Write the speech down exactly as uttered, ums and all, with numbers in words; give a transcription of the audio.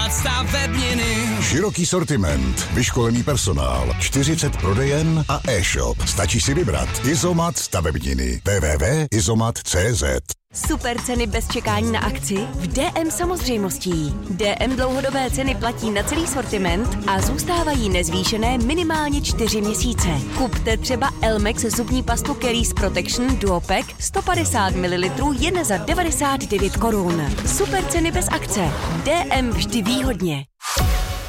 Izomat stavebniny. Široký sortiment, vyškolený personál, čtyřicet prodejen a e-shop. Stačí si vybrat. Izomat stavebniny. w w w tečka izomat tečka c z. Super ceny bez čekání na akci v D M samozřejmostí. D M dlouhodobé ceny platí na celý sortiment a zůstávají nezvýšené minimálně čtyři měsíce. Kupte třeba Elmex zubní pastu Caries Protection Duopack sto padesát mililitrů jen za devadesát devět korun. Super ceny bez akce. D M vždy výhodně.